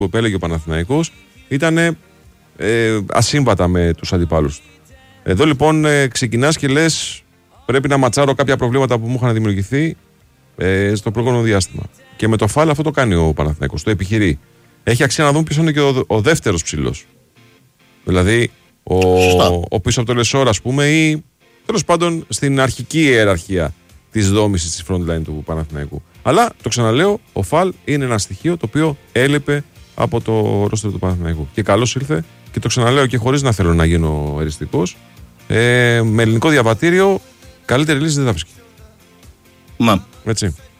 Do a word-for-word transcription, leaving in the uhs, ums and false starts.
που επέλεγε ο Παναθηναϊκός ήταν ε, ασύμβατα με τους αντιπάλους του. Εδώ λοιπόν ε, ξεκινάς και λες πρέπει να ματσάρω κάποια προβλήματα που μου είχαν δημιουργηθεί ε, στο προηγούμενο διάστημα. Και με το φάλ αυτό το κάνει ο Παναθηναϊκός, το επιχειρεί. Έχει αξία να δούμε ποιος είναι και ο, ο δεύτερος ψηλός. Δηλαδή ο, ο πίσω από το Λεσόρ, ας πούμε, ή τέλος πάντων στην αρχική ιεραρχία της δόμησης της front line του Παναθηναϊκού. Αλλά το ξαναλέω, ο φάλ είναι ένα στοιχείο το οποίο έλειπε από το ρόστερ του Παναθηναϊκού. Και καλώς ήρθε, και το ξαναλέω και χωρίς να θέλω να γίνω εριστικός, ε, με ελληνικό διαβατήριο καλύτερη λύση δεν θα βρίσκει. Μα. Έτσι.